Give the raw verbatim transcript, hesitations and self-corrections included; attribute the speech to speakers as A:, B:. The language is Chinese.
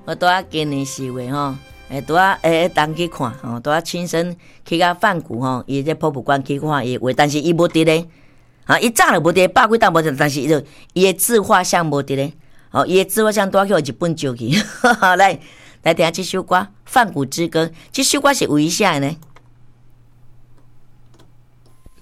A: 我拄仔今年四月吼，诶，拄仔诶当去看吼，拄仔亲身去甲范谷吼，伊这博物馆去看伊画，但是伊无伫咧，啊，伊早就无伫，百几档无伫，但是伊就伊诶自画像无伫咧，哦，伊诶自画像拄仔去日本招去，来来听即首歌《范谷之歌》，即首歌是为啥呢？